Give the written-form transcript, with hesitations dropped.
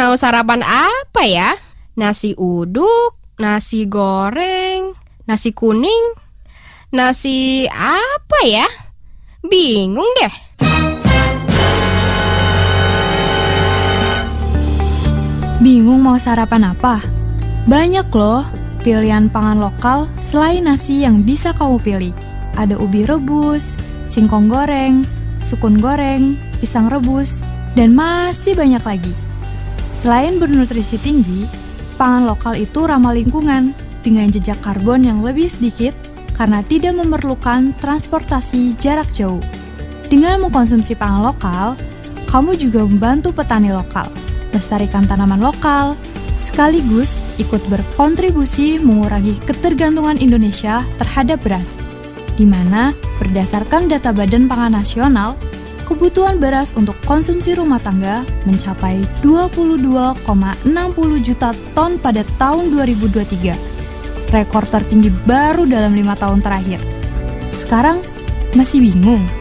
Mau sarapan apa ya? Nasi uduk, nasi goreng, nasi kuning, nasi apa ya? Bingung deh. Bingung mau sarapan apa? Banyak loh pilihan pangan lokal selain nasi yang bisa kamu pilih. Ada ubi rebus, singkong goreng, sukun goreng, pisang rebus, dan masih banyak lagi. Selain bernutrisi tinggi, pangan lokal itu ramah lingkungan dengan jejak karbon yang lebih sedikit karena tidak memerlukan transportasi jarak jauh. Dengan mengkonsumsi pangan lokal, kamu juga membantu petani lokal, melestarikan tanaman lokal, sekaligus ikut berkontribusi mengurangi ketergantungan Indonesia terhadap beras, di mana berdasarkan data Badan Pangan Nasional, kebutuhan beras untuk konsumsi rumah tangga mencapai 22,60 juta ton pada tahun 2023. Rekor tertinggi baru dalam 5 tahun terakhir. Sekarang masih bingung?